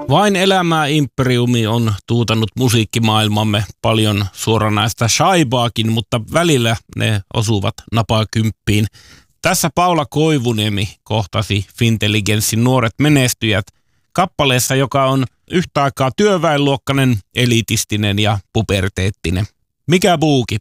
Vain elämää imperiumi on tuutannut musiikkimaailmamme paljon suoranaista shaibaakin, mutta välillä ne osuvat napakymppiin. Tässä Paula Koivuniemi kohtasi Fintelligenssin nuoret menestyjät kappaleessa, joka on yhtä aikaa työväenluokkainen, elitistinen ja puberteettinen. Mikä buuki?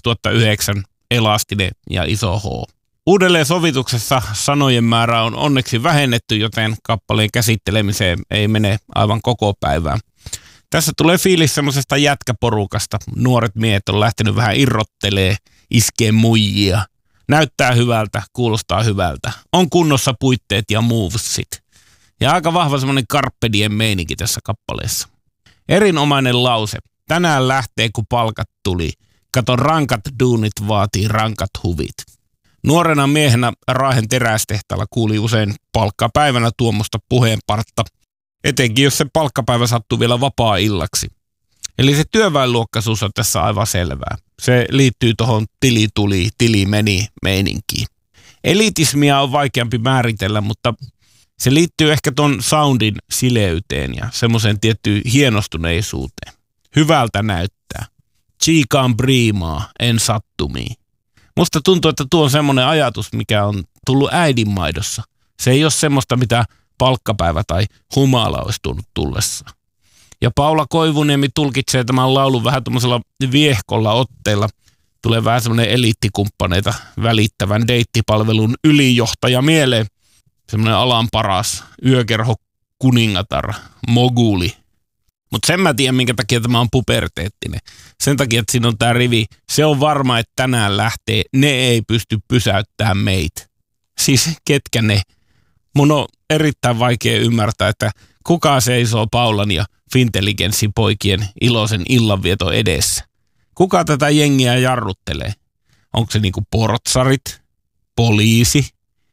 2009, elastinen ja iso H. Uudelleen sovituksessa sanojen määrä on onneksi vähennetty, joten kappaleen käsittelemiseen ei mene aivan koko päivää. Tässä tulee fiilis semmoisesta jätkäporukasta. Nuoret miehet on lähtenyt vähän irrottelee, iskee muijia. Näyttää hyvältä, kuulostaa hyvältä. On kunnossa puitteet ja movesit. Ja aika vahva semmoinen Carpe Diem meininki tässä kappaleessa. Erinomainen lause. Tänään lähtee, kun palkat tuli. Kato, rankat duunit vaatii rankat huvit. Nuorena miehenä Raahen terästehtaalla kuuli usein palkkapäivänä tuommoista puheenpartta, etenkin jos se palkkapäivä sattuu vielä vapaa-illaksi. Eli se työväenluokkaisuus on tässä aivan selvää. Se liittyy tuohon tili tuli, tili meni meininkiin. Elitismia on vaikeampi määritellä, mutta se liittyy ehkä ton soundin sileyteen ja semmoiseen tiettyyn hienostuneisuuteen. Hyvältä näyttää. Chiikaan priimaa, en sattumii. Musta tuntuu, että tuo on semmoinen ajatus, mikä on tullut äidinmaidossa. Se ei ole semmoista, mitä palkkapäivä tai humala olisi tuonut tullessaan. Ja Paula Koivuniemi tulkitsee tämän laulun vähän tuommoisella viehkolla otteella. Tulee vähän semmoinen eliittikumppaneita välittävän deittipalvelun ylijohtaja mieleen. Semmoinen alan paras yökerho kuningatar, moguli. Mutta sen mä tiedän, minkä takia tämä on puberteettinen. Sen takia, että siinä on tää rivi. Se on varma, että tänään lähtee. Ne ei pysty pysäyttämään meitä. Siis ketkä ne? Mun on erittäin vaikea ymmärtää, että kuka seisoo Paulan ja Fintelligenssin poikien iloisen illanvieton edessä. Kuka tätä jengiä jarruttelee? Onko se niinku portsarit, poliisi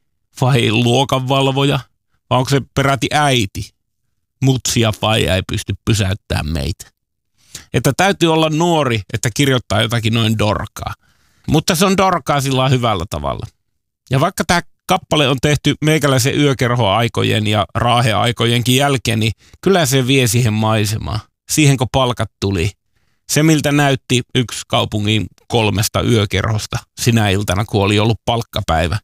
vai luokanvalvoja? Vai onko se peräti äiti? Mutsi ja faija ei pysty pysäyttämään meitä. Että täytyy olla nuori, että kirjoittaa jotakin noin dorkaa. Mutta se on dorkaa sillä hyvällä tavalla. Ja vaikka tämä kappale on tehty meikäläisen yökerhoaikojen ja raaheaikojenkin jälkeen, niin kyllä se vie siihen maisemaan. Siihen kun palkat tuli. Se miltä näytti yksi kaupungin 3 yökerhosta sinä iltana, kun oli ollut palkkapäivä.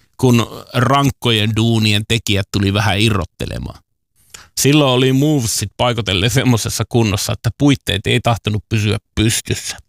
Kun rankkojen duunien tekijät tuli vähän irrottelemaan. Silloin oli movesit paikoitellen semmoisessa kunnossa, että puitteet ei tahtonut pysyä pystyssä.